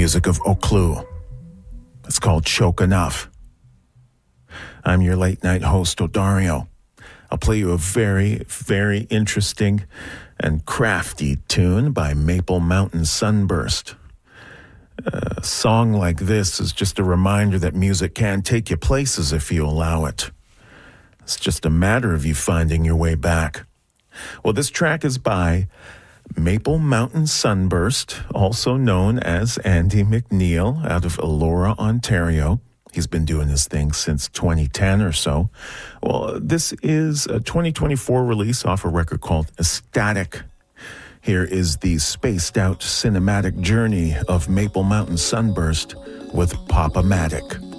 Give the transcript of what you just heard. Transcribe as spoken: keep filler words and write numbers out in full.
music of Oklu. It's called Choke Enough. I'm your late night host, Odario. I'll play you a very, very interesting and crafty tune by Maple Mountain Sunburst. A song like this is just a reminder that music can take you places if you allow it. It's just a matter of you finding your way back. Well, this track is by Maple Mountain Sunburst, also known as Andy McNeil, out of Elora, Ontario. He's been doing this thing since twenty ten or so. Well, this is a twenty twenty-four release off a record called Ecstatic. Here is the spaced-out cinematic journey of Maple Mountain Sunburst with Pop-O-Matic.